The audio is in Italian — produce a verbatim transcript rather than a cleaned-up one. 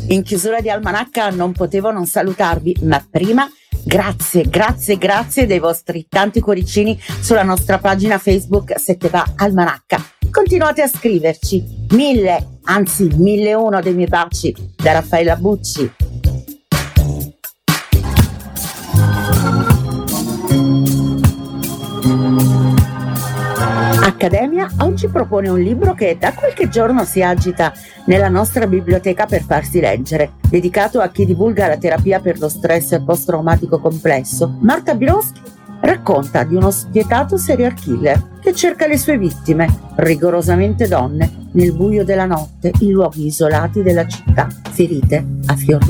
In chiusura di Almanacca non potevo non salutarvi, ma prima grazie, grazie, grazie dei vostri tanti cuoricini sulla nostra pagina Facebook Se te va Almanacca. Continuate a scriverci, mille, anzi mille uno dei miei baci da Raffaella Bucci. Accademia oggi propone un libro che da qualche giorno si agita nella nostra biblioteca per farsi leggere. Dedicato a chi divulga la terapia per lo stress post-traumatico complesso, Marta Biroschi racconta di uno spietato serial killer che cerca le sue vittime, rigorosamente donne, nel buio della notte in luoghi isolati della città, ferite a fior